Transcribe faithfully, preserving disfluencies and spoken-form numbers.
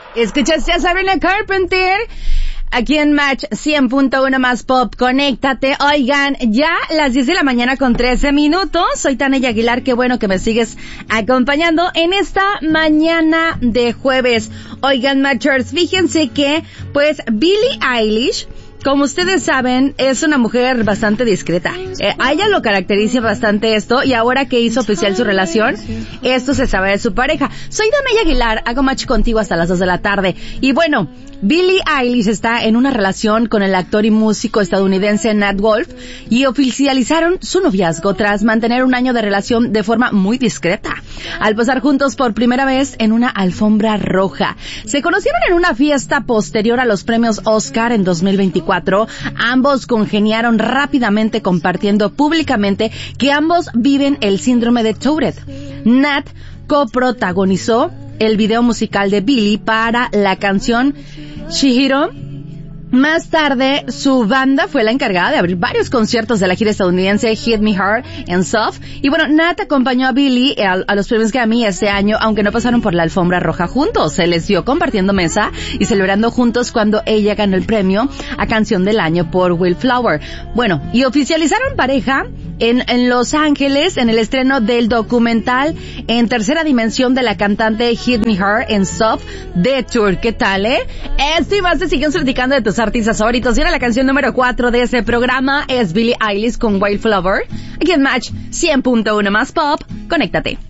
Escuchaste a Sabrina Carpenter aquí en Match cien punto uno más Pop. Conéctate. Oigan, ya las diez de la mañana con trece minutos. Soy Tania Aguilar. Qué bueno que me sigues acompañando en esta mañana de jueves. Oigan, Matchers, fíjense que, pues, Billie Eilish, como ustedes saben, es una mujer bastante discreta. Eh, a ella lo caracteriza bastante esto, y ahora que hizo oficial su relación, esto se sabe de su pareja. Soy Dana Aguilar, hago match contigo hasta las dos de la tarde. Y bueno, Billie Eilish está en una relación con el actor y músico estadounidense Nat Wolff, y oficializaron su noviazgo tras mantener un año de relación de forma muy discreta, al posar juntos por primera vez en una alfombra roja. Se conocieron en una fiesta posterior a los premios Oscar en dos mil veinticuatro. Ambos congeniaron rápidamente, compartiendo públicamente que ambos viven el síndrome de Tourette. Nat coprotagonizó el video musical de Billie para la canción Chihiro. Más tarde, su banda fue la encargada de abrir varios conciertos de la gira estadounidense Hit Me Hard and Soft. Y bueno, Nat acompañó a Billie a, a los premios Grammy este año, aunque no pasaron por la alfombra roja juntos. Se les vio compartiendo mesa y celebrando juntos cuando ella ganó el premio a Canción del Año por Wildflower. Bueno, y oficializaron pareja en, en Los Ángeles en el estreno del documental En Tercera Dimensión de la cantante Hit Me Hard and Soft de Tour. ¿Qué tal, eh? Esto y más te siguen platicando de tus artistas favoritos. Y ahora la canción número cuatro de ese programa es Billie Eilish con Wildflower. Aquí en Match cien punto uno más Pop. Conéctate.